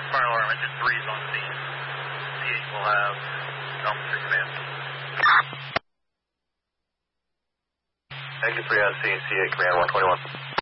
Fire alarm, engine 3 is on scene. CH will have Elm 3 command. Engine 3 on scene, CH command 121.